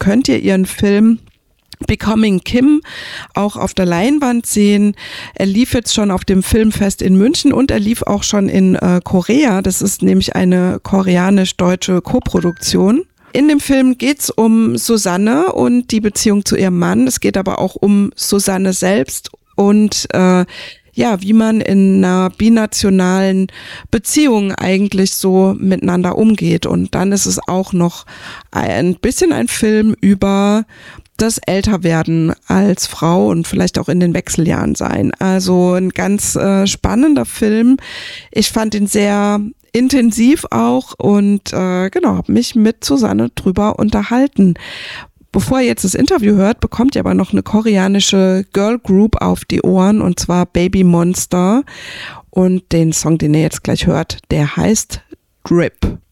könnt ihr ihren Film Becoming Kim auch auf der Leinwand sehen. Er lief jetzt schon auf dem Filmfest in München und er lief auch schon in Korea. Das ist nämlich eine koreanisch-deutsche Koproduktion. In dem Film geht's um Susanne und die Beziehung zu ihrem Mann. Es geht aber auch um Susanne selbst und wie man in einer binationalen Beziehung eigentlich so miteinander umgeht. Und dann ist es auch noch ein bisschen ein Film über das Älterwerden als Frau und vielleicht auch in den Wechseljahren sein. Also ein ganz spannender Film. Ich fand ihn sehr intensiv auch und habe mich mit Susanne drüber unterhalten. Bevor ihr jetzt das Interview hört, bekommt ihr aber noch eine koreanische Girl Group auf die Ohren und zwar Baby Monster. Und den Song, den ihr jetzt gleich hört, der heißt Drip.